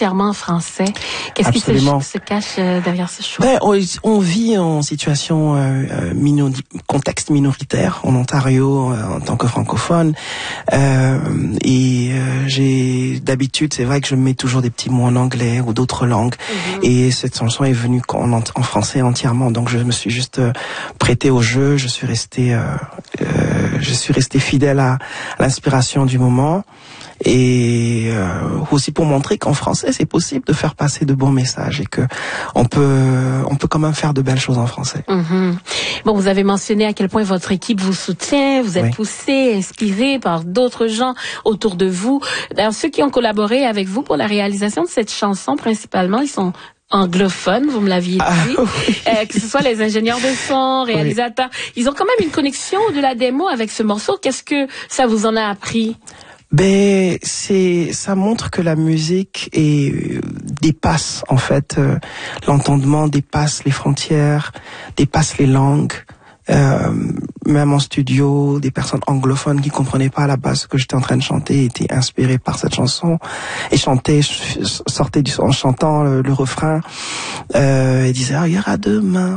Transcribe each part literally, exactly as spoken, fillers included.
entièrement en français. Qu'est-ce Absolument. qui se, se cache derrière ce choix? Ben, on, on vit en situation euh, minor, contexte minoritaire en Ontario euh, en tant que francophone. Euh, et euh, j'ai d'habitude, c'est vrai que je mets toujours des petits mots en anglais ou d'autres langues. Mm-hmm. Et cette chanson est venue en, en français entièrement. Donc je me suis juste euh, prêté au jeu. Je suis resté, euh, euh, je suis resté fidèle à, à l'inspiration du moment. Et euh, aussi pour montrer qu'en français c'est possible de faire passer de bons messages et que on peut on peut quand même faire de belles choses en français. Mm-hmm. Bon, vous avez mentionné à quel point votre équipe vous soutient, vous êtes oui. poussé, inspiré par d'autres gens autour de vous. D'ailleurs, ceux qui ont collaboré avec vous pour la réalisation de cette chanson, principalement, ils sont anglophones, vous me l'aviez dit, ah, oui. euh, que ce soit les ingénieurs de son, réalisateurs, oui. ils ont quand même une connexion au-delà des mots avec ce morceau. Qu'est-ce que ça vous en a appris? Ben c'est ça montre que la musique est, euh, dépasse en fait euh, l'entendement, dépasse les frontières, dépasse les langues. Euh, même en studio, des personnes anglophones qui comprenaient pas à la base ce que j'étais en train de chanter étaient inspirées par cette chanson et chantaient, sortaient du en chantant le, le refrain euh, et disaient ah, il y aura demain.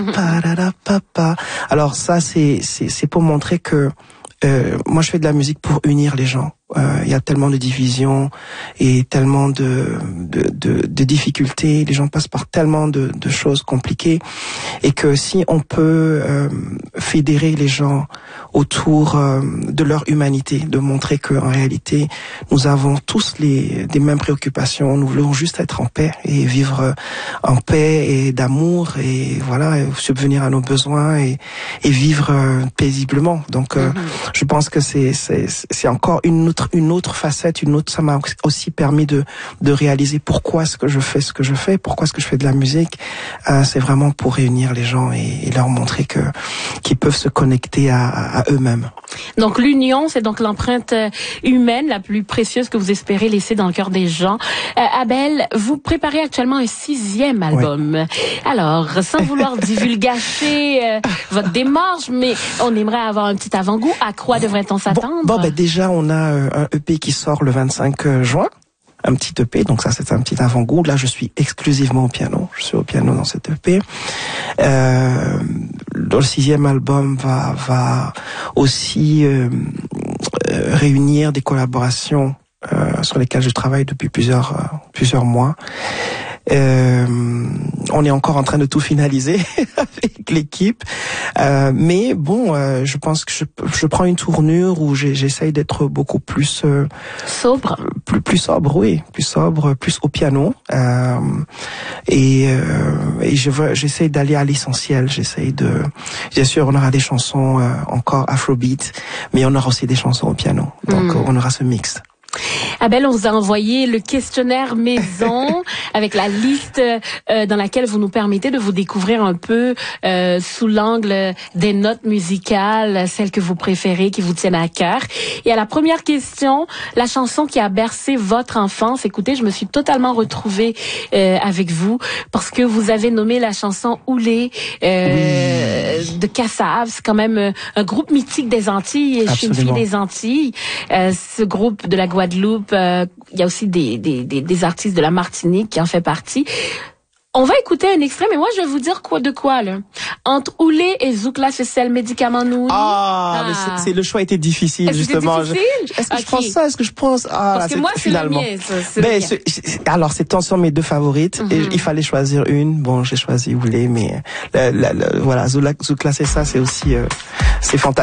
Papa. Alors ça c'est c'est c'est pour montrer que euh, moi je fais de la musique pour unir les gens. Euh, il y a tellement de divisions et tellement de, de, de, de difficultés. Les gens passent par tellement de, de choses compliquées et que si on peut euh, fédérer les gens autour euh, de leur humanité, de montrer qu'en réalité nous avons tous les des mêmes préoccupations. Nous voulons juste être en paix et vivre en paix et d'amour et voilà et subvenir à nos besoins et, et vivre euh, paisiblement. Donc euh, mm-hmm. je pense que c'est c'est c'est encore une autre une autre facette, une autre, ça m'a aussi permis de de réaliser pourquoi est-ce que je fais ce que je fais, pourquoi est-ce que je fais de la musique. Euh, c'est vraiment pour réunir les gens et, et leur montrer que qu'ils peuvent se connecter à, à eux-mêmes. Donc l'union, c'est donc l'empreinte humaine la plus précieuse que vous espérez laisser dans le cœur des gens. Euh, Abel, vous préparez actuellement un sixième album. Ouais. Alors, sans vouloir divulgacher euh, votre démarche, mais on aimerait avoir un petit avant-goût. À quoi devrait-on s'attendre? Bon, bon ben déjà, on a euh, un E P qui sort le vingt-cinq juin. Un petit E P, donc ça c'est un petit avant-goût. Là, je suis exclusivement au piano. Je suis au piano dans cet E P. Euh, le sixième album va va aussi euh, euh, réunir des collaborations euh, sur lesquelles je travaille depuis plusieurs euh, plusieurs mois. Euh, on est encore en train de tout finaliser avec l'équipe, euh, mais bon, euh, je pense que je, je prends une tournure où j'essaye d'être beaucoup plus euh, sobre, plus plus sobre, oui, plus sobre, plus au piano, euh, et, euh, et je veux, j'essaye d'aller à l'essentiel. J'essaye de, bien sûr, on aura des chansons euh, encore afrobeat, mais on aura aussi des chansons au piano, donc mm. on aura ce mix. Abel, on vous a envoyé le questionnaire maison avec la liste euh, dans laquelle vous nous permettez de vous découvrir un peu euh, sous l'angle des notes musicales, celles que vous préférez, qui vous tiennent à cœur. Et à la première question, la chanson qui a bercé votre enfance. Écoutez, je me suis totalement retrouvée euh, avec vous parce que vous avez nommé la chanson Oulé euh, oui. de Kassav. C'est quand même un groupe mythique des Antilles. Je suis une fille des Antilles. Euh, ce groupe de la Guadeloupe, euh, il y a aussi des, des, des, des artistes de la Martinique qui en fait partie. On va écouter un extrait, mais moi je vais vous dire quoi de quoi là. Entre Oulé et Zoukla, c'est celle médicament nous. Ah, ah. mais c'est, c'est le choix était difficile Est-ce justement. Que c'est difficile? Je, est-ce que okay. je pense ça? Est-ce que je pense ah Parce là, que moi c'est finalement. le mien. Ça, c'est ben, le mien. C'est, alors c'est sont mes deux favorites mm-hmm. et il fallait choisir une. Bon, j'ai choisi Oulé, mais la, la, la, voilà Zoukla c'est ça, c'est aussi euh, c'est fantastique.